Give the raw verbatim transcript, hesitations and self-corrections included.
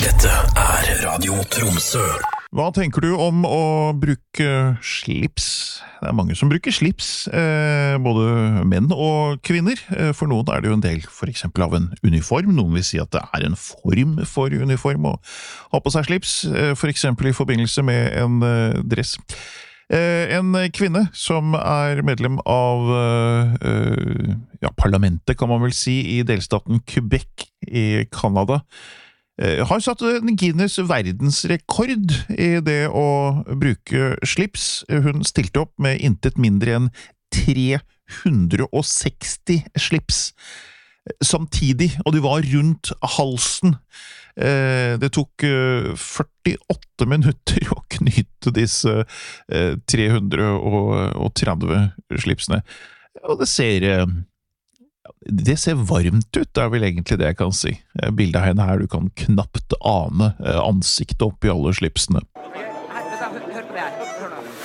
Dette er Radio Tromsø. Hva tenker du om å bruke slips? Det er mange som bruker slips, eh, både menn og kvinner. Eh, for noen er det jo en del for eksempel av en uniform. Noen vil si at det er en form for uniform å ha på seg slips, eh, for eksempel i forbindelse med en eh, dress. Eh, en kvinne som er medlem av eh, ja, parlamentet, kan man vel si, i delstaten Quebec i Kanada, har satt en Guinness verdensrekord i det å bruke slips. Hun stilte opp med intet mindre enn tre hundre og seksti slips samtidig, og de var rundt halsen. Det tok førtiåtte minutter å knyte disse tre hundre og tretti slipsene, og det ser Det ser varmt ut, det er vel egentlig det jeg kan si. Bildet av henne her, du kan knapt ane ansiktet oppi alle slipsene.